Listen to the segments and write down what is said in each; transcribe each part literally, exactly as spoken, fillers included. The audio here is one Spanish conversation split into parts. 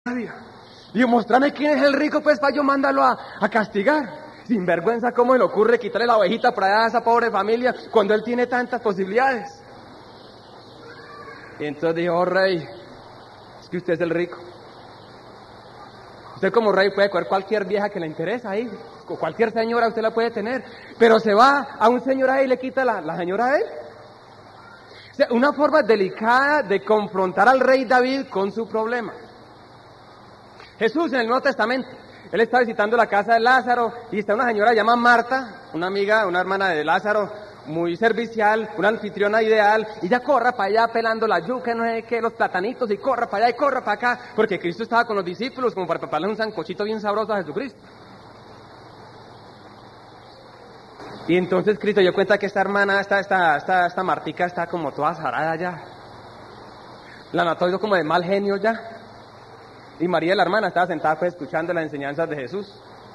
rabia. Digo, mostrame quién es el rico, pues, para yo mandarlo a, a castigar. Sin vergüenza, ¿cómo se le ocurre quitarle la ovejita para allá a esa pobre familia cuando él tiene tantas posibilidades? Y entonces dijo, oh, rey, es que usted es el rico. Usted como rey puede coger cualquier vieja que le interesa ahí, o cualquier señora usted la puede tener, pero se va a un señor ahí y le quita la, la señora a él. O sea, una forma delicada de confrontar al rey David con su problema. Jesús en el Nuevo Testamento, él está visitando la casa de Lázaro y está una señora llamada Marta, una amiga, una hermana de Lázaro, muy servicial, una anfitriona ideal, y ya corra para allá pelando la yuca, no sé qué, los platanitos, y corra para allá y corra para acá, porque Cristo estaba con los discípulos como para prepararles un sancochito bien sabroso a Jesucristo. Y entonces Cristo dio cuenta que esta hermana, esta, esta, esta, esta Martica está como toda zarada ya, la notó yo como de mal genio ya. Y María, la hermana, estaba sentada pues escuchando las enseñanzas de Jesús.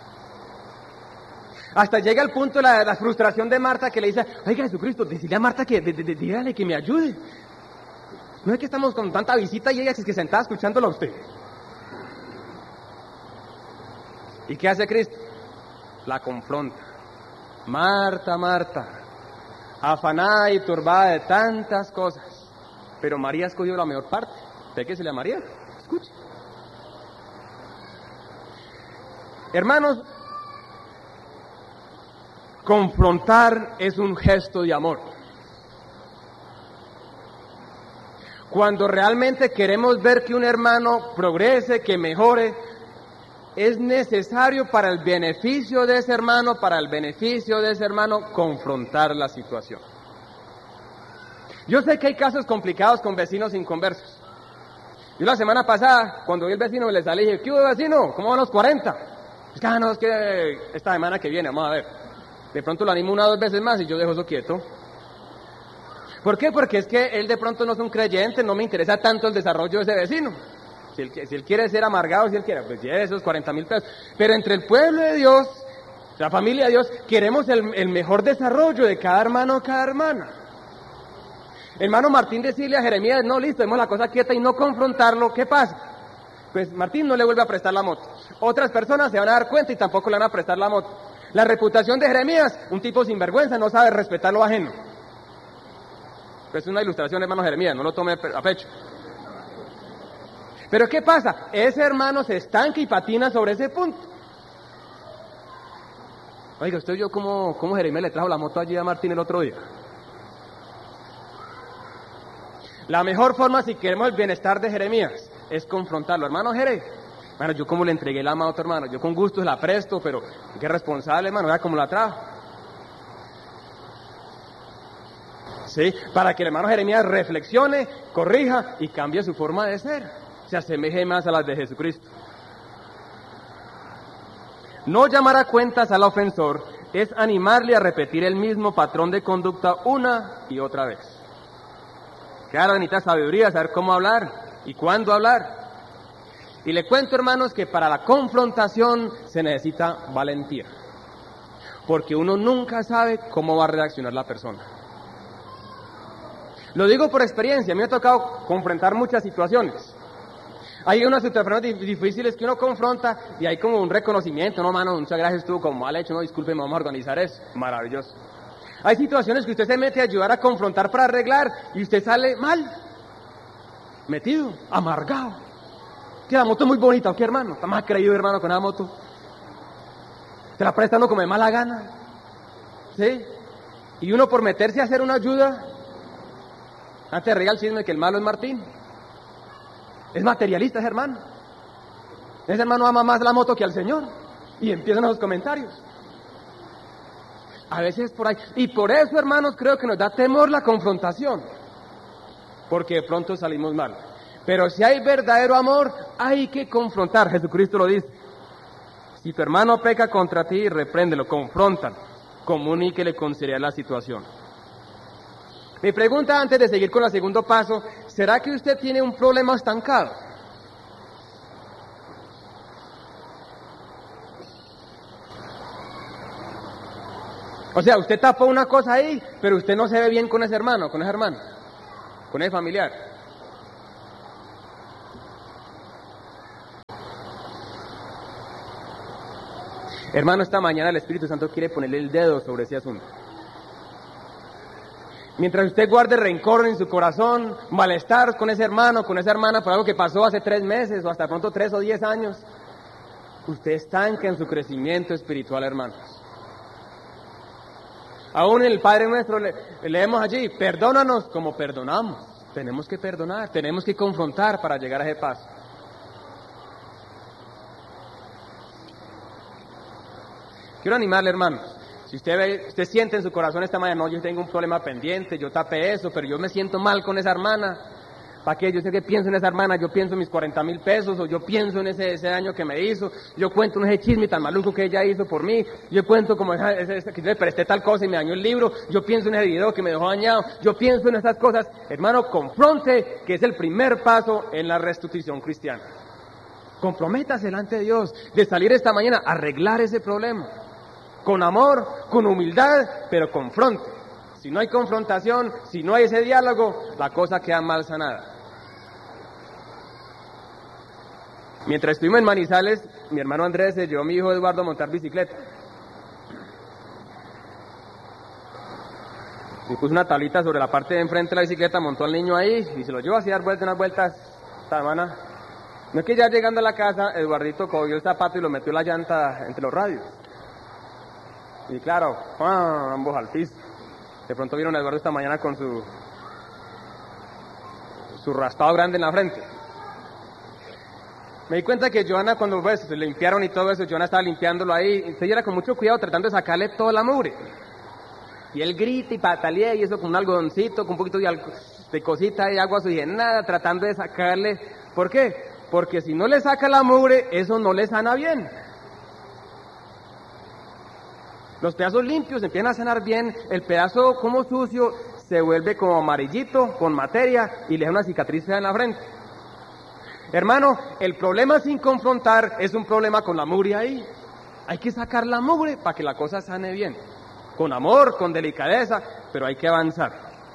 Hasta llega el punto la, la frustración de Marta que le dice, oiga Jesucristo, decirle a Marta que, de, de, de, dígale que me ayude. No es que estamos con tanta visita y ella es que sentada escuchándolo a usted. ¿Y qué hace Cristo? La confronta. Marta, Marta, afanada y turbada de tantas cosas, pero María escogió la mejor parte. Péguesele a María, escuche. Hermanos, confrontar es un gesto de amor. Cuando realmente queremos ver que un hermano progrese, que mejore, es necesario para el beneficio de ese hermano, para el beneficio de ese hermano, confrontar la situación. Yo sé que hay casos complicados con vecinos inconversos. Yo la semana pasada, cuando vi al vecino, le salí y dije, ¿qué hubo, vecino? ¿Cómo van los cuarenta? Es que, ah, no, es que esta semana que viene, vamos a ver. De pronto lo animo una o dos veces más y yo dejo eso quieto. ¿Por qué? Porque es que él de pronto no es un creyente, no me interesa tanto el desarrollo de ese vecino. Si él, si él quiere ser amargado, si él quiere, pues lleve esos cuarenta mil pesos. Pero entre el pueblo de Dios, la familia de Dios, queremos el, el mejor desarrollo de cada hermano o cada hermana. Hermano Martín decirle a Jeremías, no, listo, demos la cosa quieta y no confrontarlo, ¿qué pasa? Pues Martín no le vuelve a prestar la moto. Otras personas se van a dar cuenta y tampoco le van a prestar la moto. La reputación de Jeremías, un tipo sinvergüenza, no sabe respetar lo ajeno. Pues es una ilustración, hermano Jeremías, no lo tome a pecho. Pero ¿qué pasa? Ese hermano se estanca y patina sobre ese punto. Oiga, usted vio cómo, cómo Jeremías le trajo la moto allí a Martín el otro día. La mejor forma, si queremos el bienestar de Jeremías, es confrontarlo. Hermano Jerez, bueno, yo como le entregué la moto, hermano, yo con gusto la presto, pero qué responsable, hermano, vea cómo la trajo. Sí, para que el hermano Jeremías reflexione, corrija y cambie su forma de ser, se asemeje más a las de Jesucristo. No llamar a cuentas al ofensor es animarle a repetir el mismo patrón de conducta una y otra vez. Claro, necesita sabiduría, saber cómo hablar y cuándo hablar. Y le cuento, hermanos, que para la confrontación se necesita valentía, porque uno nunca sabe cómo va a reaccionar la persona. Lo digo por experiencia, a mí me ha tocado confrontar muchas situaciones. Hay unas situaciones difíciles que uno confronta y hay como un reconocimiento, no, mano, muchas gracias, estuvo como mal hecho, no, disculpe, vamos a organizar eso, maravilloso. Hay situaciones que usted se mete a ayudar a confrontar para arreglar y usted sale mal, metido, amargado. Que la moto es muy bonita, ¿o qué, hermano? Está más creído, hermano, con la moto. Se la presta uno como de mala gana, ¿sí? Y uno por meterse a hacer una ayuda, antes de el chisme que el malo es Martín. Es materialista ese hermano. Ese hermano ama más la moto que al Señor. Y empiezan los comentarios. A veces por ahí. Y por eso, hermanos, creo que nos da temor la confrontación. Porque de pronto salimos mal. Pero si hay verdadero amor, hay que confrontar. Jesucristo lo dice. Si tu hermano peca contra ti, repréndelo, confróntalo. Comuníquele con seriedad la situación. Mi pregunta antes de seguir con el segundo paso, ¿será que usted tiene un problema estancado? O sea, usted tapó una cosa ahí, pero usted no se ve bien con ese hermano, con esa hermana, con ese familiar. Hermano, esta mañana el Espíritu Santo quiere ponerle el dedo sobre ese asunto. Mientras usted guarde rencor en su corazón, malestar con ese hermano, con esa hermana por algo que pasó hace tres meses o hasta pronto tres o diez años, usted estanca en su crecimiento espiritual, hermanos. Aún en el Padre Nuestro le, leemos allí, perdónanos como perdonamos. Tenemos que perdonar, tenemos que confrontar para llegar a ese paso. Quiero animarle, hermanos. Si usted ve, usted siente en su corazón esta mañana, no, yo tengo un problema pendiente, yo tapé eso, pero yo me siento mal con esa hermana. ¿Para qué? Yo sé que pienso en esa hermana, yo pienso en mis cuarenta mil pesos, o yo pienso en ese, ese daño que me hizo, yo cuento en ese chisme tan maluco que ella hizo por mí, yo cuento como esa, esa, esa, que yo le presté tal cosa y me dañó el libro, yo pienso en ese video que me dejó dañado, yo pienso en esas cosas. Hermano, confronte, que es el primer paso en la restitución cristiana. Comprométase delante de Dios de salir esta mañana a arreglar ese problema. Con amor, con humildad, pero confronte. Si no hay confrontación, si no hay ese diálogo, la cosa queda mal sanada. Mientras estuvimos en Manizales, mi hermano Andrés se llevó a mi hijo Eduardo a montar bicicleta. Y puso una tablita sobre la parte de enfrente de la bicicleta, montó al niño ahí y se lo llevó así a dar vueltas, unas vueltas. Esta semana. No es que ya llegando a la casa, Eduardito cogió el zapato y lo metió la llanta entre los radios. Y claro, ¡pam!, ambos al piso. De pronto vieron a Eduardo esta mañana con su su raspado grande en la frente. Me di cuenta que Joana, cuando pues, se limpiaron y todo eso, Joana estaba limpiándolo ahí, entonces ella era con mucho cuidado tratando de sacarle toda la mugre. Y él grita y patalea y eso con un algodoncito, con un poquito de, de cosita de agua oxigenada, tratando de sacarle. ¿Por qué? Porque si no le saca la mugre, eso no le sana bien. Los pedazos limpios empiezan a sanar bien, el pedazo como sucio se vuelve como amarillito, con materia, y le da una cicatriz fea en la frente. Hermano, el problema sin confrontar es un problema con la mugre ahí. Hay que sacar la mugre para que la cosa sane bien. Con amor, con delicadeza, pero hay que avanzar.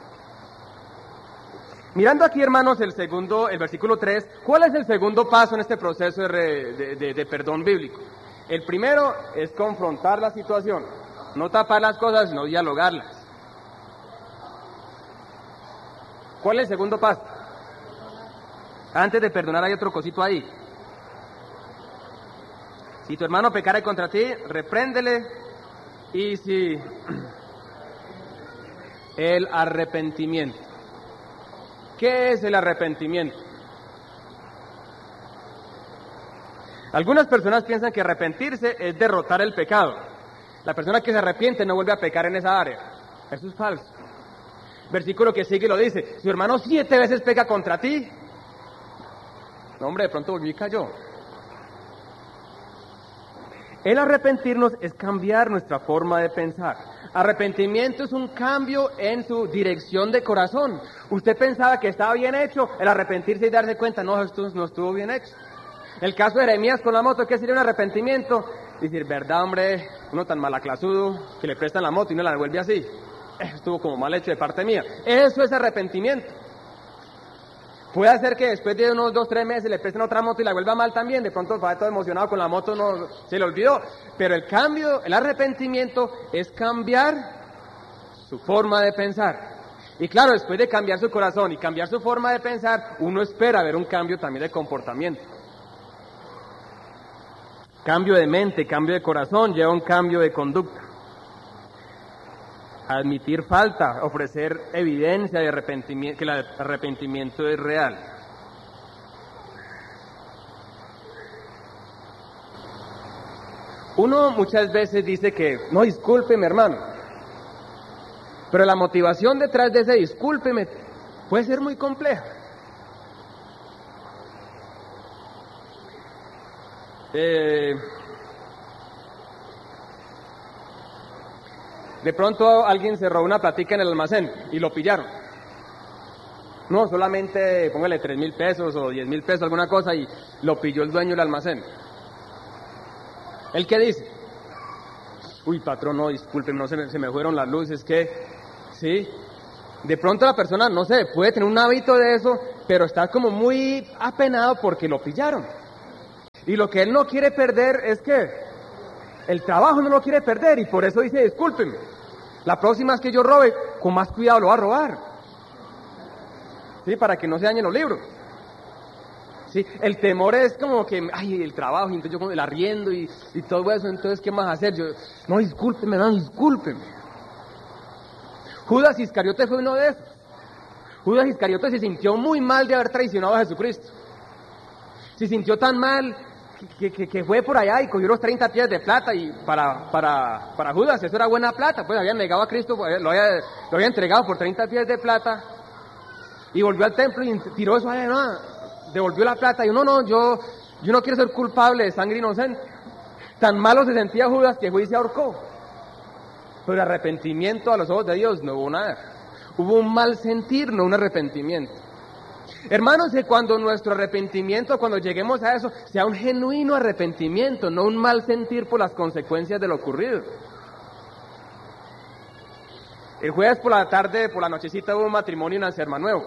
Mirando aquí, hermanos, el segundo, el versículo tres, ¿cuál es el segundo paso en este proceso de, re, de, de, de perdón bíblico? El primero es confrontar la situación, no tapar las cosas, sino dialogarlas. ¿Cuál es el segundo paso? Antes de perdonar hay otro cosito ahí. Si tu hermano pecare contra ti, repréndele, y si el arrepentimiento. ¿Qué es el arrepentimiento? Algunas personas piensan que arrepentirse es derrotar el pecado. La persona que se arrepiente no vuelve a pecar en esa área. Eso es falso. Versículo que sigue lo dice, si tu hermano siete veces peca contra ti, no, hombre, de pronto volvió y cayó. El arrepentirnos es cambiar nuestra forma de pensar. Arrepentimiento es un cambio en su dirección de corazón. Usted pensaba que estaba bien hecho, el arrepentirse y darse cuenta, no, esto no estuvo bien hecho. El caso de Jeremías con la moto, ¿qué sería un arrepentimiento? Decir, verdad, hombre, uno tan malaclasudo que le prestan la moto y no la devuelve así. Estuvo como mal hecho de parte mía. Eso es arrepentimiento. Puede ser que después de unos dos, tres meses le presten otra moto y la vuelva mal también. De pronto va todo emocionado con la moto, no se le olvidó. Pero el cambio, el arrepentimiento es cambiar su forma de pensar. Y claro, después de cambiar su corazón y cambiar su forma de pensar, uno espera ver un cambio también de comportamiento. Cambio de mente, cambio de corazón, lleva un cambio de conducta. Admitir falta, ofrecer evidencia de arrepentimiento, que el arrepentimiento es real. Uno muchas veces dice que, no, discúlpeme, hermano. Pero la motivación detrás de ese discúlpeme puede ser muy compleja. Eh, de pronto alguien se robó una platica en el almacén y lo pillaron. No, solamente póngale tres mil pesos o diez mil pesos, alguna cosa, y lo pilló el dueño del almacén. ¿Él qué dice? Uy, patrón, no, disculpen, no se me, se me fueron las luces, que, sí. De pronto la persona, no sé, puede tener un hábito de eso, pero está como muy apenado porque lo pillaron. Y lo que él no quiere perder es que El trabajo no lo quiere perder y por eso dice, discúlpeme, la próxima vez que yo robe, con más cuidado lo va a robar. Sí, para que no se dañen los libros. Sí, el temor es como que, ay, el trabajo, y entonces yo con el arriendo y, y todo eso, entonces, ¿qué más hacer? Yo, no, discúlpeme, no, discúlpeme. Judas Iscariote fue uno de esos. Judas Iscariote se sintió muy mal de haber traicionado a Jesucristo. Se sintió tan mal que, que, que fue por allá y cogió los treinta pies de plata, y para, para, para Judas eso era buena plata, pues habían negado a Cristo, lo había, lo había entregado por treinta pies de plata, y volvió al templo y tiró eso allá, no, devolvió la plata, y no, no, yo, yo no quiero ser culpable de sangre inocente. Tan malo se sentía Judas que fue y se ahorcó. Pero el arrepentimiento a los ojos de Dios no hubo nada. Hubo un mal sentir, no un arrepentimiento. Hermanos, que cuando nuestro arrepentimiento, cuando lleguemos a eso, sea un genuino arrepentimiento, no un mal sentir por las consecuencias de lo ocurrido. El jueves por la tarde, por la nochecita, hubo un matrimonio en Ansermanuevo.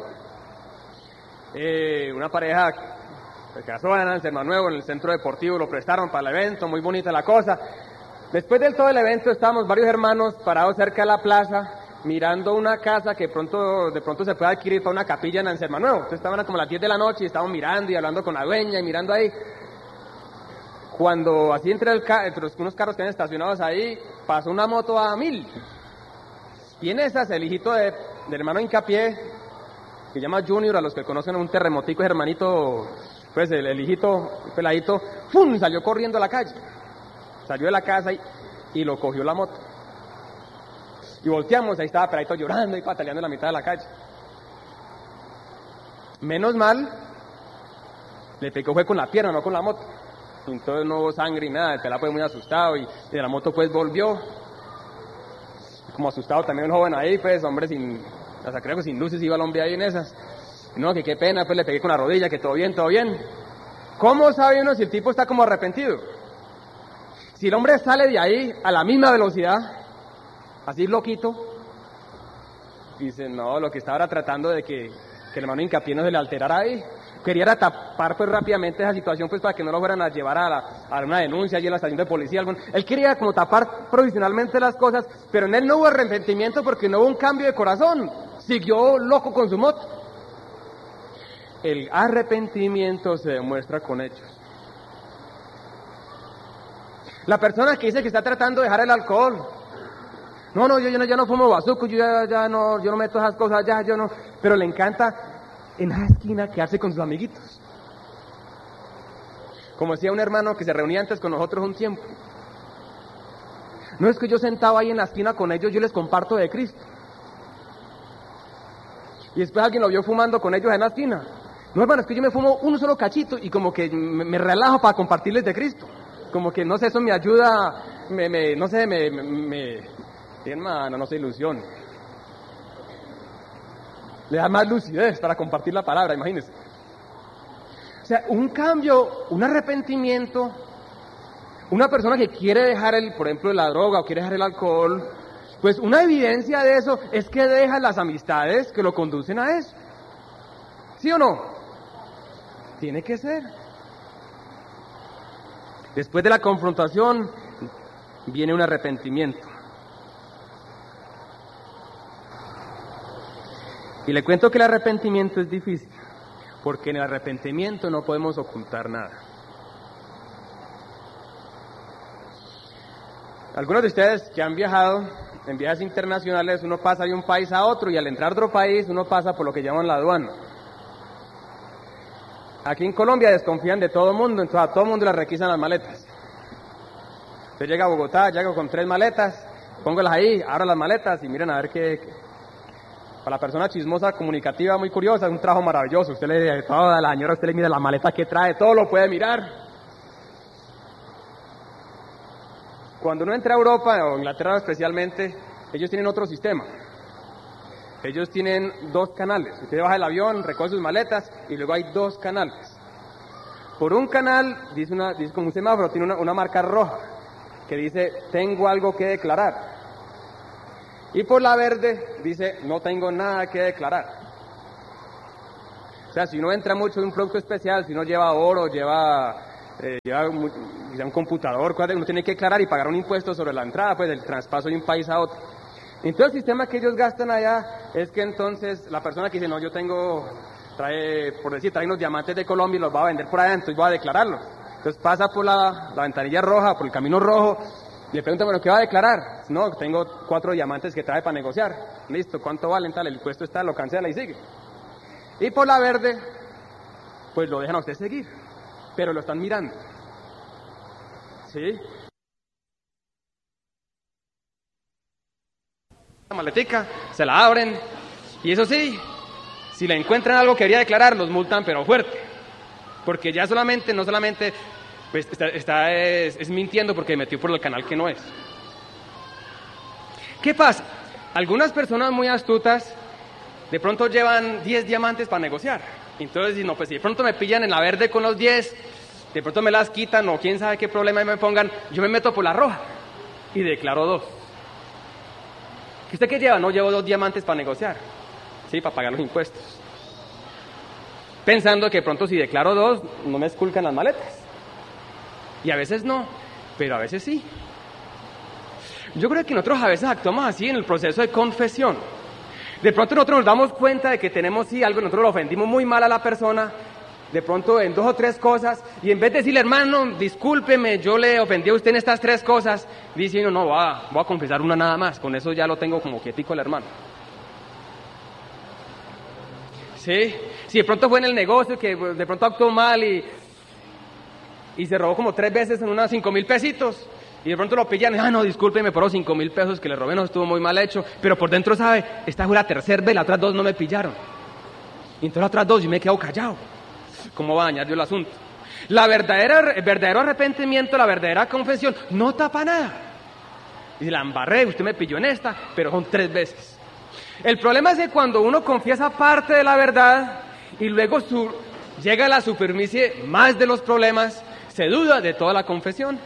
Eh, una pareja se casó en Ansermanuevo, en el centro deportivo, lo prestaron para el evento, muy bonita la cosa. Después de todo el evento estábamos varios hermanos parados cerca de la plaza, mirando una casa que pronto de pronto se puede adquirir para una capilla en Ansermanuevo. Entonces estaban como a las diez de la noche y estábamos mirando y hablando con la dueña y mirando ahí. Cuando así entre, el ca entre los, unos carros que habían estacionados ahí, pasó una moto a mil. Y en esas el hijito de, del hermano Hincapié, que se llama Junior, a los que conocen, un terremotico, hermanito, pues el, el hijito, el peladito, ¡fum!, salió corriendo a la calle. Salió de la casa y, y lo cogió la moto. Y volteamos, ahí estaba peladito llorando y pataleando en la mitad de la calle. Menos mal, le pegó fue con la pierna, no con la moto. Entonces no hubo sangre y nada, el pelado fue muy asustado y, y de la moto pues volvió. Como asustado también el joven ahí, pues, hombre, sin, o sea, creo que sin luces iba el hombre ahí en esas. No, que qué pena, pues le pegué con la rodilla, que todo bien, todo bien. ¿Cómo sabe uno si el tipo está como arrepentido? Si el hombre sale de ahí a la misma velocidad, así loquito, dice, no, lo que estaba era tratando de que, que el hermano Hincapié no se le alterara ahí. Quería era tapar pues rápidamente esa situación pues para que no lo fueran a llevar a, la, a una denuncia allí en la estación de policía. Algún, él quería como tapar provisionalmente las cosas, pero en él no hubo arrepentimiento porque no hubo un cambio de corazón. Siguió loco con su moto. El arrepentimiento se demuestra con hechos. La persona que dice que está tratando de dejar el alcohol, no, no, yo, yo, no, yo no fumo bazuco, yo ya, ya no, yo no meto esas cosas, ya, yo no, pero le encanta en esa esquina quedarse con sus amiguitos. Como decía un hermano que se reunía antes con nosotros un tiempo, no es que yo sentado ahí en la esquina con ellos, yo les comparto de Cristo. Y después alguien lo vio fumando con ellos en la esquina. No, hermano, es que yo me fumo un solo cachito y como que me, me relajo para compartirles de Cristo. Como que, no sé, eso me ayuda, me, me, no sé, me, me, me hermano, no sé, ilusión. Le da más lucidez para compartir la palabra, imagínense. O sea, un cambio, un arrepentimiento, una persona que quiere dejar, el, por ejemplo, la droga o quiere dejar el alcohol, pues una evidencia de eso es que deja las amistades que lo conducen a eso. ¿Sí o no? Tiene que ser. Después de la confrontación viene un arrepentimiento. Y le cuento que el arrepentimiento es difícil, porque en el arrepentimiento no podemos ocultar nada. Algunos de ustedes que han viajado en viajes internacionales, uno pasa de un país a otro y al entrar a otro país uno pasa por lo que llaman la aduana. Aquí en Colombia desconfían de todo el mundo, entonces a todo el mundo le requisan las maletas. Usted llega a Bogotá, llega con tres maletas, póngalas ahí, abra las maletas y miren a ver qué... qué. Para la persona chismosa, comunicativa, muy curiosa, es un trabajo maravilloso. Usted le dice toda la señora, usted le mira la maleta que trae, todo lo puede mirar. Cuando uno entra a Europa, o Inglaterra especialmente, ellos tienen otro sistema. Ellos tienen dos canales. Usted baja del avión, recoge sus maletas y luego hay dos canales. Por un canal, dice, una, dice como un semáforo, tiene una, una marca roja que dice, tengo algo que declarar. Y por la verde dice, no tengo nada que declarar. O sea, si uno entra mucho en un producto especial, si uno lleva oro, lleva eh, lleva un, un computador, uno tiene que declarar y pagar un impuesto sobre la entrada, pues del traspaso de un país a otro. Entonces el sistema que ellos gastan allá es que entonces la persona que dice, no, yo tengo, trae, por decir, trae unos diamantes de Colombia y los va a vender por allá, entonces voy a declararlos. Entonces pasa por la, la ventanilla roja, por el camino rojo, y le pregunta, bueno, ¿qué va a declarar? No, tengo cuatro diamantes que trae para negociar. Listo, ¿cuánto valen? Tal, el impuesto está, lo cancela y sigue. Y por la verde, pues lo dejan a usted seguir, pero lo están mirando. ¿Sí? La maletica, se la abren, y eso sí, si le encuentran algo que quería declarar, los multan, pero fuerte. Porque ya solamente, no solamente, pues está, está es, es mintiendo porque metió por el canal que no es. ¿Qué pasa? Algunas personas muy astutas de pronto llevan diez diamantes para negociar. Entonces, no, pues si de pronto me pillan en la verde con los diez, de pronto me las quitan o quién sabe qué problema me pongan, yo me meto por la roja y declaro dos. ¿Y usted qué lleva? No, llevo dos diamantes para negociar, sí, para pagar los impuestos. Pensando que de pronto si declaro dos, no me esculcan las maletas. Y a veces no, pero a veces sí. Yo creo que nosotros a veces actuamos así en el proceso de confesión. De pronto nosotros nos damos cuenta de que tenemos sí algo, nosotros lo ofendimos muy mal a la persona, de pronto en dos o tres cosas, y en vez de decirle, hermano, discúlpeme, yo le ofendí a usted en estas tres cosas, dice, no, no, voy a, voy a confesar una nada más, con eso ya lo tengo como quietico el hermano. Sí, si de pronto fue en el negocio, que de pronto actuó mal y, y se robó como tres veces en unas cinco mil pesitos, y de pronto lo pillan, ah, no, discúlpeme por los cinco mil pesos que le robé, no estuvo muy mal hecho, pero por dentro sabe, esta fue la tercera vez, las otras dos no me pillaron. Y entonces las otras dos yo me quedo callado. ¿Cómo va a dañar yo el asunto? La verdadera, el verdadero arrepentimiento, la verdadera confesión, no tapa nada. Y la embarré, usted me pilló en esta, pero son tres veces. El problema es que cuando uno confiesa parte de la verdad y luego su, llega a la superficie más de los problemas, se duda de toda la confesión.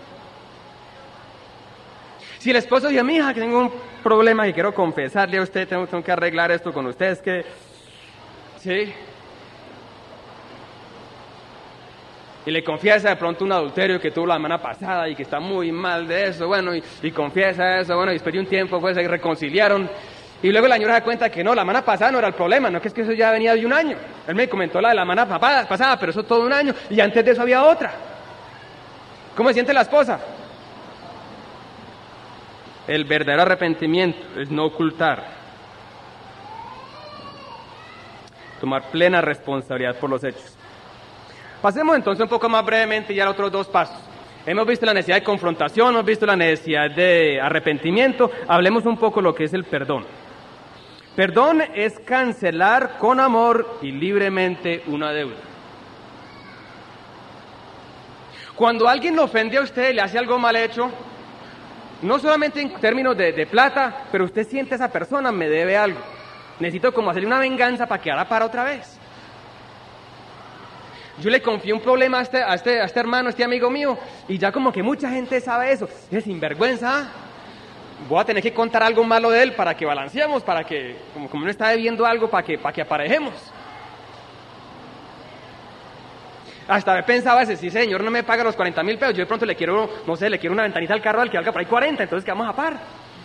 Si el esposo dice, mi hija, que tengo un problema y quiero confesarle a usted, tengo, tengo que arreglar esto con usted, es que, sí, y le confiesa de pronto un adulterio que tuvo la semana pasada y que está muy mal de eso, bueno, y, y confiesa eso, bueno, y después de un tiempo pues se reconciliaron, y luego la señora se da cuenta que no, la semana pasada no era el problema, no, que es que eso ya venía de un año. Él me comentó la de la semana pasada, pero eso todo un año, y antes de eso había otra. ¿Cómo se siente la esposa? El verdadero arrepentimiento es no ocultar, tomar plena responsabilidad por los hechos. Pasemos entonces un poco más brevemente ya a los otros dos pasos. Hemos visto la necesidad de confrontación, hemos visto la necesidad de arrepentimiento, hablemos un poco de lo que es el perdón. Perdón es cancelar con amor y libremente una deuda. Cuando alguien lo ofende a usted, le hace algo mal hecho, no solamente en términos de, de plata, pero usted siente a esa persona, me debe algo. Necesito como hacerle una venganza para que ahora para otra vez. Yo le confié un problema a este, a, este, a este hermano, a este amigo mío, y ya como que mucha gente sabe eso. Es sinvergüenza, voy a tener que contar algo malo de él para que balanceemos, para que, como, como uno está debiendo algo, para que, para que aparejemos. Hasta me pensaba, si ese señor no me paga los cuarenta mil pesos, yo de pronto le quiero, no sé, le quiero una ventanita al carro al que valga por ahí cuarenta, entonces ¿qué vamos a par?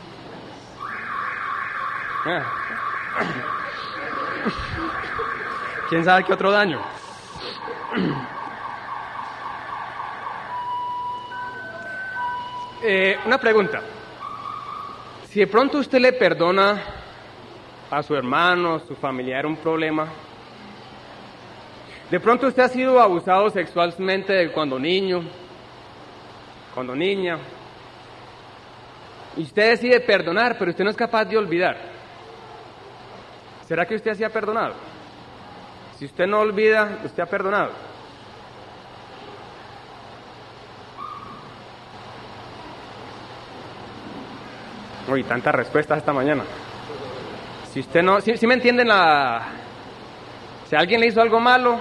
Ah. ¿Quién sabe qué otro daño? Eh, una pregunta. Si de pronto usted le perdona a su hermano, a su familiar un problema, de pronto usted ha sido abusado sexualmente cuando niño, cuando niña, y usted decide perdonar, pero usted no es capaz de olvidar. ¿Será que usted sí ha perdonado? Si usted no olvida, usted ha perdonado. Uy, tantas respuestas esta mañana. Si usted no, si, si me entienden la, si alguien le hizo algo malo,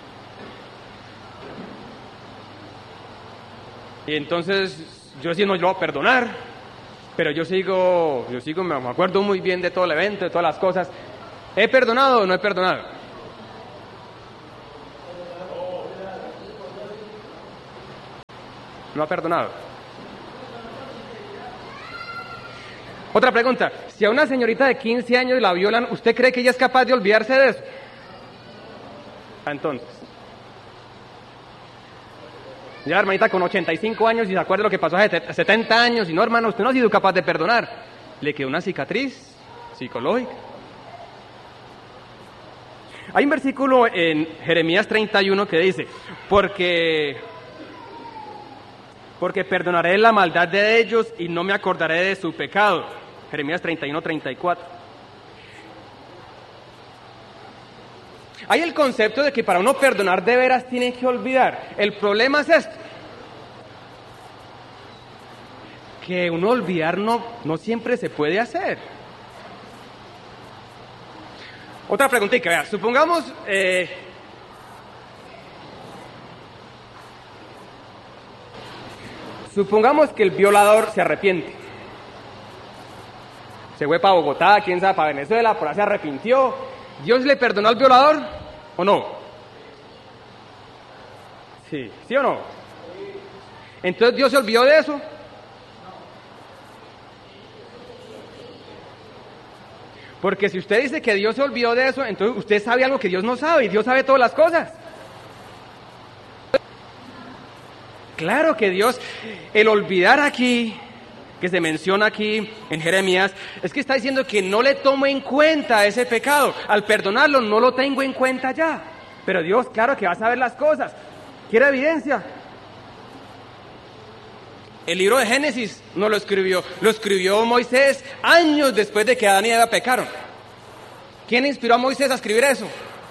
y entonces yo sí no lo voy a perdonar, pero yo sigo, yo sigo, me acuerdo muy bien de todo el evento, de todas las cosas. ¿He perdonado o no he perdonado? No ha perdonado. Otra pregunta, si a una señorita de quince años la violan, ¿usted cree que ella es capaz de olvidarse de eso? Entonces, ya hermanita con ochenta y cinco años y se acuerda de lo que pasó hace setenta años, y no, hermano, usted no ha sido capaz de perdonar. Le quedó una cicatriz psicológica. Hay un versículo en Jeremías treinta y uno que dice, porque, porque perdonaré la maldad de ellos y no me acordaré de su pecado. Jeremías treinta y uno, treinta y cuatro. Hay el concepto de que para uno perdonar de veras tiene que olvidar. El problema es esto, que uno olvidar no, no siempre se puede hacer. Otra preguntita, vea, supongamos, eh, supongamos que el violador se arrepiente. Se fue para Bogotá, quién sabe, para Venezuela, por ahí se arrepintió. ¿Dios le perdonó al violador o no? Sí, ¿sí o no? Entonces, ¿Dios se olvidó de eso? Porque si usted dice que Dios se olvidó de eso, entonces usted sabe algo que Dios no sabe, y Dios sabe todas las cosas. Claro que Dios, el olvidar aquí, que se menciona aquí en Jeremías, es que está diciendo que no le tomo en cuenta ese pecado. Al perdonarlo no lo tengo en cuenta ya. Pero Dios, claro que va a saber las cosas. ¿Quiere evidencia? El libro de Génesis no lo escribió, lo escribió Moisés años después de que Adán y Eva pecaron. ¿Quién inspiró a Moisés a escribir eso?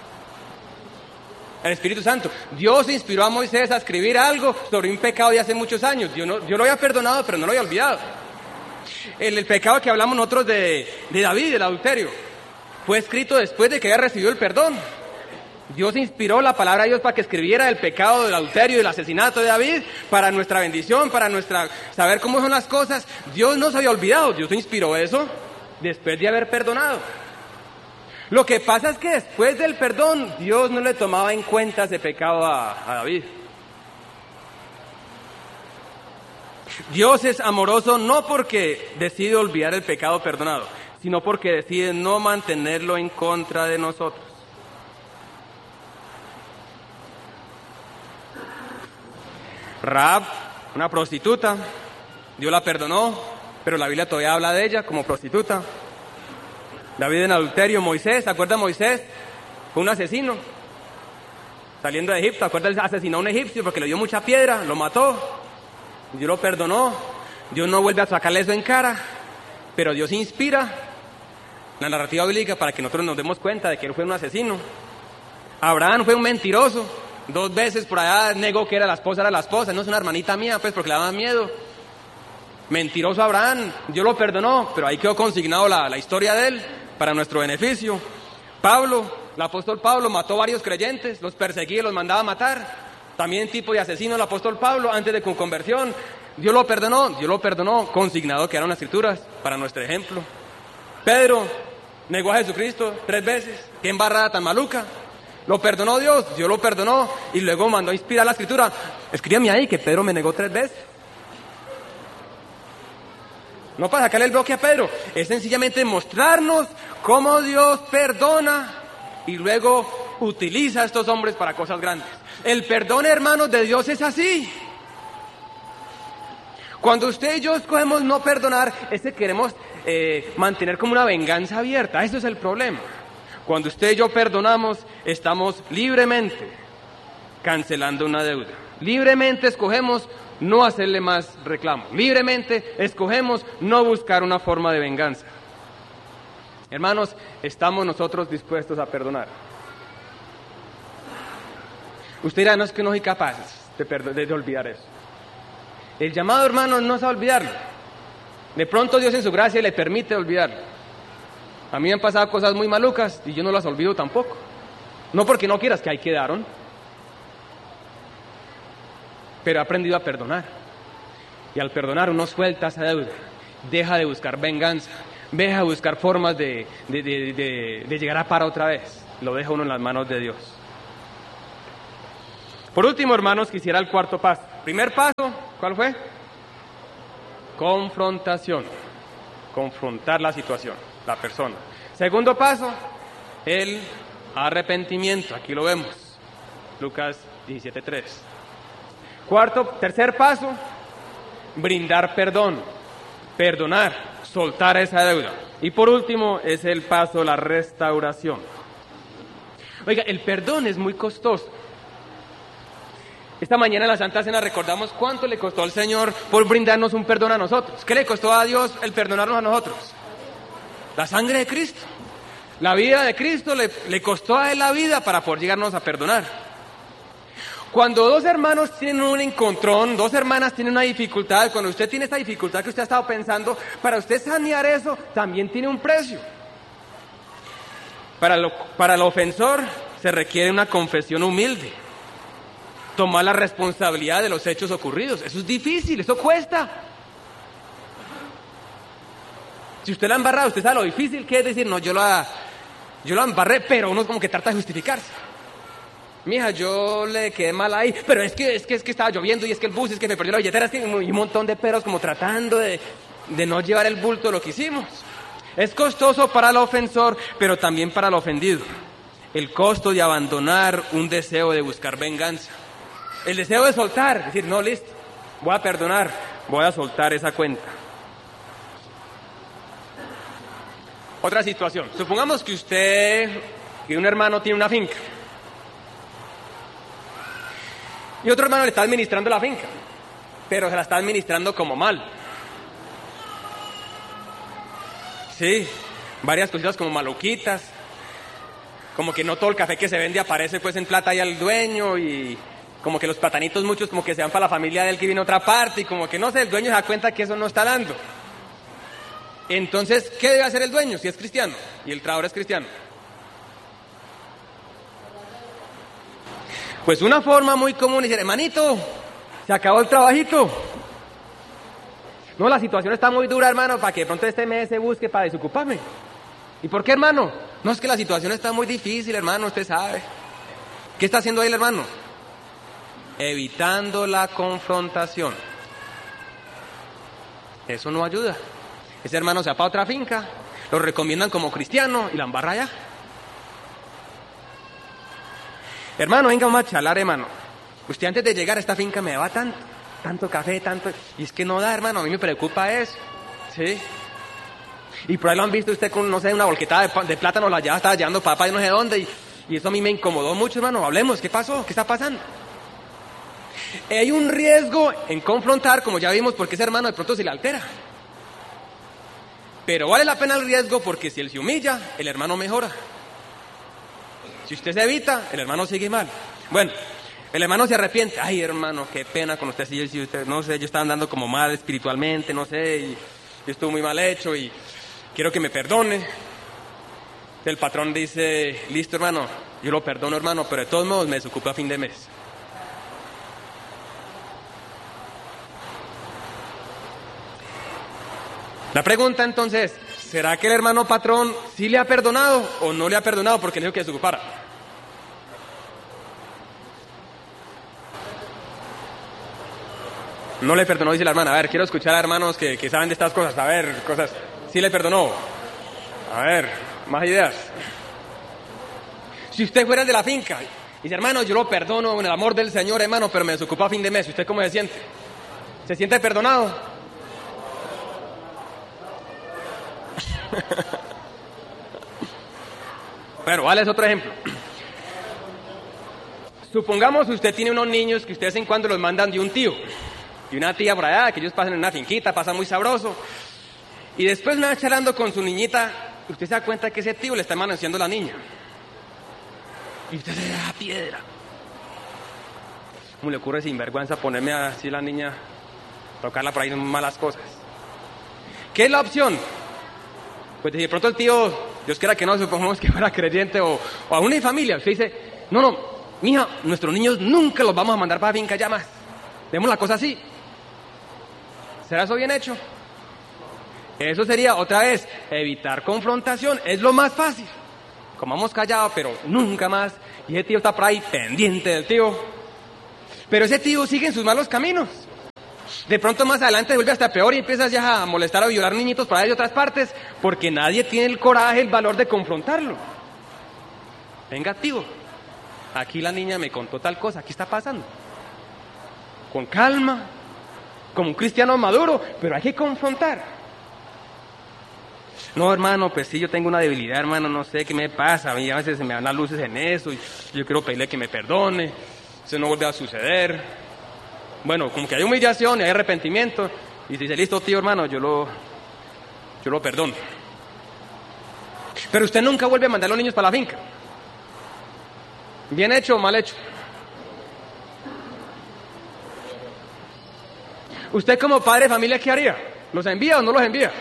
El Espíritu Santo. Dios inspiró a Moisés a escribir algo sobre un pecado de hace muchos años. Dios, no, Dios lo había perdonado, pero no lo había olvidado. El, el pecado que hablamos nosotros de, de David, el adulterio, fue escrito después de que había recibido el perdón. Dios inspiró la palabra de Dios para que escribiera el pecado del adulterio y del asesinato de David, para nuestra bendición, para nuestra saber cómo son las cosas. Dios no se había olvidado, Dios inspiró eso después de haber perdonado. Lo que pasa es que después del perdón, Dios no le tomaba en cuenta ese pecado a, a David. Dios es amoroso no porque decide olvidar el pecado perdonado, sino porque decide no mantenerlo en contra de nosotros. Rahab, una prostituta, Dios la perdonó, pero la Biblia todavía habla de ella como prostituta. David en adulterio, Moisés, ¿se acuerda de Moisés? Fue un asesino, saliendo de Egipto, ¿se acuerda? Asesinó a un egipcio porque le dio mucha piedra, lo mató, Dios lo perdonó, Dios no vuelve a sacarle eso en cara, pero Dios inspira la narrativa bíblica para que nosotros nos demos cuenta de que él fue un asesino. Abraham fue un mentiroso. Dos veces por allá negó que era la esposa, era la esposa, no es una hermanita mía, pues porque le daba miedo. Mentiroso Abraham, Dios lo perdonó, pero ahí quedó consignado la, la historia de él, para nuestro beneficio. Pablo, el apóstol Pablo, mató varios creyentes, los perseguía y los mandaba a matar. También tipo de asesino el apóstol Pablo, antes de su conversión. Dios lo perdonó, Dios lo perdonó, consignado que eran las escrituras, para nuestro ejemplo. Pedro negó a Jesucristo tres veces, qué embarrada tan maluca. Lo perdonó Dios, Dios lo perdonó y luego mandó a inspirar la escritura. Escríbame ahí que Pedro me negó tres veces. No para sacarle el bloque a Pedro, es sencillamente mostrarnos cómo Dios perdona y luego utiliza a estos hombres para cosas grandes. El perdón, hermanos, de Dios es así. Cuando usted y yo escogemos no perdonar, es que queremos eh, mantener como una venganza abierta. Eso es el problema. Cuando usted y yo perdonamos, estamos libremente cancelando una deuda. Libremente escogemos no hacerle más reclamo. Libremente escogemos no buscar una forma de venganza. Hermanos, ¿estamos nosotros dispuestos a perdonar? Usted dirá, no, es que no soy capaz de, de, de olvidar eso. El llamado, hermanos, no es a olvidarlo. De pronto Dios en su gracia le permite olvidarlo. A mí me han pasado cosas muy malucas y yo no las olvido tampoco. No porque no quieras, que ahí quedaron. Pero he aprendido a perdonar. Y al perdonar uno suelta esa deuda. Deja de buscar venganza. Deja de buscar formas de, de, de, de, de llegar a par otra vez. Lo deja uno en las manos de Dios. Por último, hermanos, quisiera el cuarto paso. Primer paso, ¿Cuál fue? Confrontación. Confrontar la situación, la persona. Segundo paso, el arrepentimiento. Aquí lo vemos. Lucas diecisiete tres. Cuarto, tercer paso, brindar perdón. Perdonar, soltar esa deuda. Y por último, es el paso, la restauración. Oiga, el perdón es muy costoso. Esta mañana en la Santa Cena recordamos cuánto le costó al Señor por brindarnos un perdón a nosotros. ¿Qué le costó a Dios el perdonarnos a nosotros? La sangre de Cristo. La vida de Cristo le, le costó a Él la vida para poder llegarnos a perdonar. Cuando dos hermanos tienen un encontrón, dos hermanas tienen una dificultad, cuando usted tiene esta dificultad que usted ha estado pensando, para usted sanear eso también tiene un precio. Para, lo, para el ofensor se requiere una confesión humilde. Tomar la responsabilidad de los hechos ocurridos. Eso es difícil, eso cuesta. Si usted la ha embarrado, usted sabe lo difícil que es decir, no, yo la, yo la embarré, pero uno como que trata de justificarse. Mija, yo le quedé mal ahí, pero es que, es que, es que estaba lloviendo y es que el bus, es que me perdió la billetera, es que y un montón de peros como tratando de, de no llevar el bulto de lo que hicimos. Es costoso para el ofensor, pero también para el ofendido. El costo de abandonar un deseo de buscar venganza. El deseo de soltar, decir, no, listo, voy a perdonar, voy a soltar esa cuenta. Otra situación, supongamos que usted, que un hermano tiene una finca, y otro hermano le está administrando la finca, pero se la está administrando como mal. Sí, varias cositas como maluquitas, como que no todo el café que se vende aparece pues en plata ahí al dueño, y como que los platanitos muchos como que se van para la familia de él que viene a otra parte, y como que no sé, el dueño se da cuenta que eso no está dando. Entonces, ¿qué debe hacer el dueño si es cristiano y el trabajador es cristiano? Pues una forma muy común es decir, hermanito, se acabó el trabajito. No, la situación está muy dura, hermano, para que de pronto este mes se busque para desocuparme. ¿Y por qué, hermano? No, es que la situación está muy difícil, hermano, usted sabe. ¿Qué está haciendo ahí el hermano? Evitando la confrontación. Eso no ayuda. Ese hermano se va para otra finca, lo recomiendan como cristiano y la embarra allá. Hermano, venga, vamos a charlar, hermano. Usted antes de llegar a esta finca me daba tanto, tanto café, tanto... Y es que no da, hermano, a mí me preocupa eso. ¿Sí? Y por ahí lo han visto usted con, no sé, una volquetada de, de plátano, la lleva, estaba llevando papa y no sé dónde. Y, y eso a mí me incomodó mucho, hermano. Hablemos, ¿qué pasó? ¿Qué está pasando? Hay un riesgo en confrontar, como ya vimos, porque ese hermano de pronto se le altera. Pero vale la pena el riesgo porque si él se humilla, el hermano mejora. Si usted se evita, el hermano sigue mal. Bueno, el hermano se arrepiente. Ay, hermano, qué pena con usted. Si, si usted, no sé, yo estaba andando como mal espiritualmente, no sé, y yo estuve muy mal hecho y quiero que me perdone. El patrón dice, listo, hermano, yo lo perdono, hermano, pero de todos modos me desocupo a fin de mes. La pregunta entonces es, ¿será que el hermano patrón sí le ha perdonado o no le ha perdonado porque le dijo que se ocupara? No le perdonó, dice la hermana. A ver, quiero escuchar a hermanos que, que saben de estas cosas. A ver, cosas. Sí le perdonó. A ver, más ideas. Si usted fuera de la finca y dice, hermano, yo lo perdono en el amor del Señor, hermano, pero me desocupó a fin de mes. ¿Usted cómo se siente? ¿Se siente perdonado? Bueno, vale, es otro ejemplo. Supongamos usted tiene unos niños que usted de vez en cuando los mandan de un tío y una tía por allá, que ellos pasan en una finquita, pasan muy sabroso. Y después me va charlando con su niñita, usted se da cuenta que ese tío le está manoseando a la niña. Y usted se da piedra. ¿Cómo le ocurre sinvergüenza ponerme así a la niña, tocarla por ahí en malas cosas? ¿Qué es la opción? Pues de pronto el tío, Dios quiera que no, supongamos que fuera creyente o, o a una familia, usted dice, no, no, mija, nuestros niños nunca los vamos a mandar para la finca ya más. Vemos la cosa así. ¿Será eso bien hecho? Eso sería, otra vez, evitar confrontación. Es lo más fácil. Comamos callado, pero nunca más. Y ese tío está por ahí pendiente del tío. Pero ese tío sigue en sus malos caminos. De pronto más adelante se vuelve hasta peor y empiezas ya a molestar, a violar niñitos por ahí de otras partes, porque nadie tiene el coraje, el valor de confrontarlo. Vengativo. Aquí la niña me contó tal cosa, aquí está pasando. Con calma, como un cristiano maduro, pero hay que confrontar. No, hermano, pues sí, yo tengo una debilidad, hermano, no sé qué me pasa, a mí a veces se me dan las luces en eso, y yo quiero pedirle que me perdone, eso no vuelve a suceder. Bueno, como que hay humillación y hay arrepentimiento, y dice, listo, tío, hermano, yo lo, yo lo perdono. Pero usted nunca vuelve a mandar a los niños para la finca. ¿Bien hecho o mal hecho? ¿Usted como padre de familia qué haría? ¿Los envía o no los envía?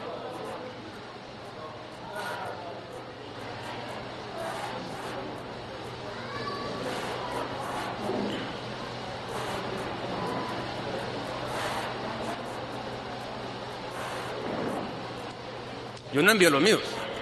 Yo no envío los míos.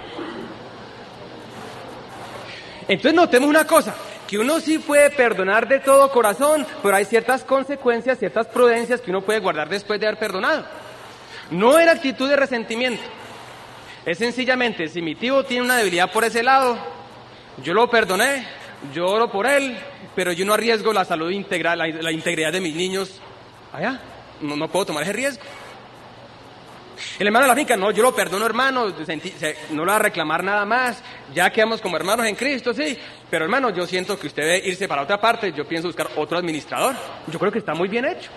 Entonces notemos una cosa, que uno sí puede perdonar de todo corazón, pero hay ciertas consecuencias, ciertas prudencias que uno puede guardar después de haber perdonado. No era actitud de resentimiento. Es sencillamente, si mi tío tiene una debilidad por ese lado, yo lo perdoné, yo oro por él, pero yo no arriesgo la salud integral, la, la integridad de mis niños allá. No, no puedo tomar ese riesgo. El hermano de la finca, no, yo lo perdono, hermano, no le va a reclamar nada más, ya quedamos como hermanos en Cristo, sí, pero hermano, yo siento que usted debe irse para otra parte, yo pienso buscar otro administrador. Yo creo que está muy bien hecho.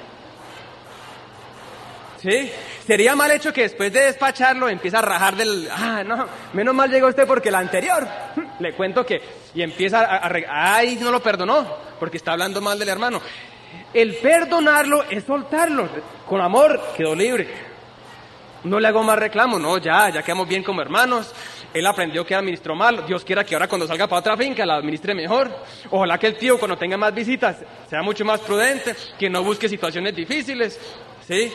Sí, sería mal hecho que después de despacharlo empieza a rajar del, ah, no, menos mal llegó usted porque el anterior, le cuento que, y empieza a, a ay, no lo perdonó, porque está hablando mal del hermano. El perdonarlo es soltarlo, con amor quedó libre. No le hago más reclamo, no, ya, ya quedamos bien como hermanos. Él aprendió que administró mal. Dios quiera que ahora cuando salga para otra finca la administre mejor. Ojalá que el tío cuando tenga más visitas sea mucho más prudente, que no busque situaciones difíciles, ¿sí?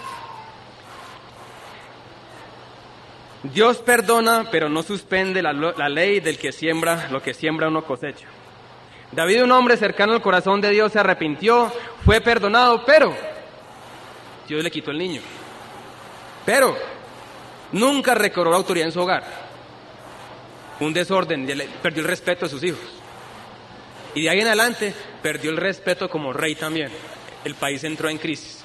Dios perdona, pero no suspende la, la ley del que siembra, lo que siembra uno cosecha. David, un hombre cercano al corazón de Dios, se arrepintió, fue perdonado, pero Dios le quitó el niño. Pero nunca recobró la autoridad en su hogar. Un desorden, perdió el respeto de sus hijos. Y de ahí en adelante perdió el respeto como rey también. El país entró en crisis.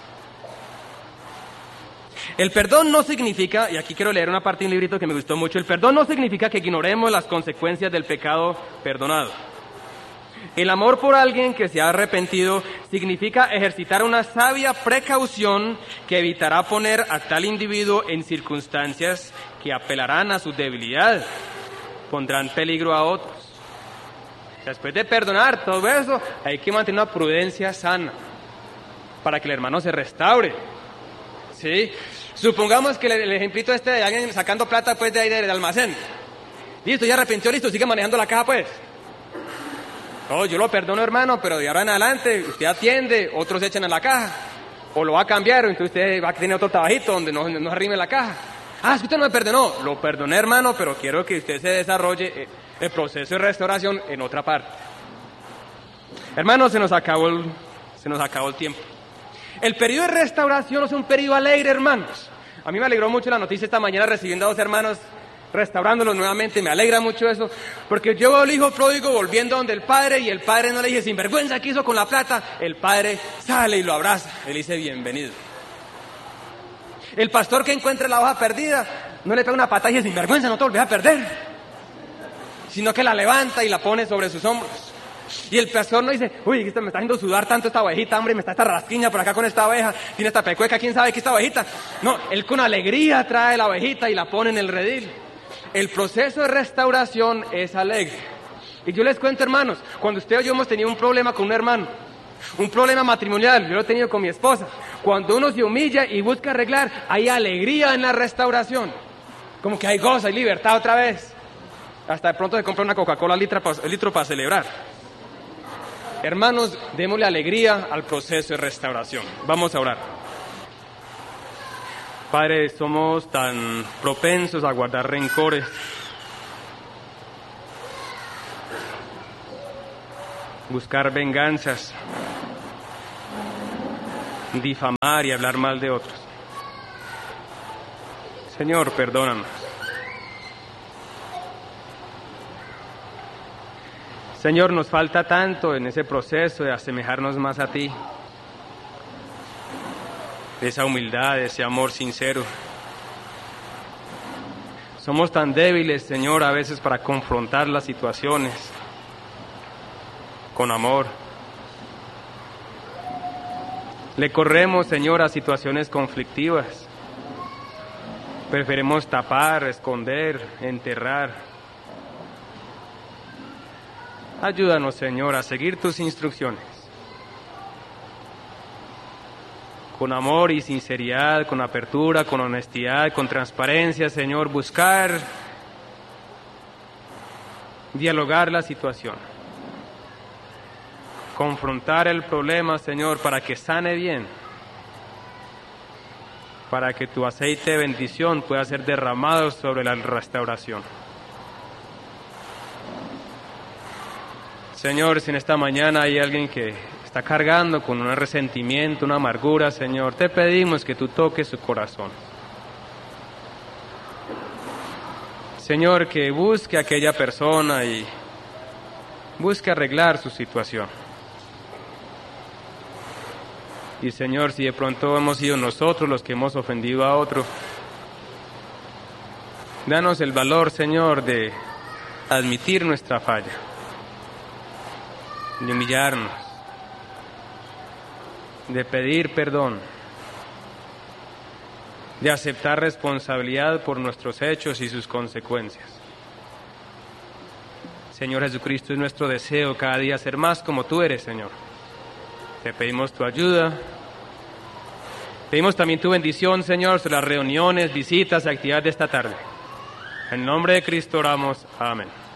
El perdón no significa, y aquí quiero leer una parte de un librito que me gustó mucho, el perdón no significa que ignoremos las consecuencias del pecado perdonado. El amor por alguien que se ha arrepentido significa ejercitar una sabia precaución que evitará poner a tal individuo en circunstancias que apelarán a su debilidad, pondrán peligro a otros. Después de perdonar todo eso, hay que mantener una prudencia sana para que el hermano se restaure. ¿Sí? Supongamos que el ejemplito este de alguien sacando plata pues de ahí del almacén. Listo, ya arrepintió, listo, sigue manejando la caja pues. No, yo lo perdono, hermano, pero de ahora en adelante usted atiende, otros echan a la caja, o lo va a cambiar, o entonces usted va a tener otro trabajito donde no, no arrime la caja. Ah, es que usted no me perdonó. Lo perdoné, hermano, pero quiero que usted se desarrolle el proceso de restauración en otra parte. Hermano, se nos acabó el, se nos acabó el tiempo. El periodo de restauración es un periodo alegre, hermanos. A mí me alegró mucho la noticia esta mañana recibiendo a dos hermanos restaurándolos nuevamente, me alegra mucho eso, porque yo veo al hijo pródigo volviendo donde el padre, y el padre no le dice, sinvergüenza, ¿qué hizo con la plata? El padre sale y lo abraza, él dice, bienvenido. El pastor que encuentra la hoja perdida, no le pega una patada y dice, sinvergüenza, no te volvés a perder, sino que la levanta y la pone sobre sus hombros. Y el pastor no dice, uy, esto me está haciendo sudar tanto esta ovejita, hombre, me está esta rasquiña por acá con esta oveja, tiene esta pecueca, quién sabe qué esta ovejita. No, él con alegría trae la ovejita y la pone en el redil. El proceso de restauración es alegre. Y yo les cuento, hermanos, cuando usted o yo hemos tenido un problema con un hermano, un problema matrimonial, yo lo he tenido con mi esposa, cuando uno se humilla y busca arreglar, hay alegría en la restauración. Como que hay gozo, hay libertad otra vez. Hasta de pronto se compra una Coca-Cola al litro, litro para celebrar. Hermanos, démosle alegría al proceso de restauración. Vamos a orar. Padre, somos tan propensos a guardar rencores. Buscar venganzas. difamar y hablar mal de otros. Señor, perdónanos. Señor, nos falta tanto en ese proceso de asemejarnos más a ti, de esa humildad, de ese amor sincero. Somos tan débiles, Señor, a veces para confrontar las situaciones con amor. Le corremos, Señor, a situaciones conflictivas. Preferimos tapar, esconder, enterrar. Ayúdanos, Señor, a seguir tus instrucciones. Con amor y sinceridad, con apertura, con honestidad, con transparencia, Señor, buscar dialogar la situación. Confrontar el problema, Señor, para que sane bien. Para que tu aceite de bendición pueda ser derramado sobre la restauración. Señor, si en esta mañana hay alguien que está cargando con un resentimiento, una amargura, Señor, te pedimos que tú toques su corazón. Señor, que busque a aquella persona y busque arreglar su situación. Y Señor, si de pronto hemos sido nosotros los que hemos ofendido a otro, danos el valor, Señor, de admitir nuestra falla, de humillarnos, de pedir perdón, de aceptar responsabilidad por nuestros hechos y sus consecuencias. Señor Jesucristo, es nuestro deseo cada día ser más como tú eres, Señor. Te pedimos tu ayuda. Pedimos también tu bendición, Señor, sobre las reuniones, visitas, actividades de esta tarde. En nombre de Cristo oramos. Amén.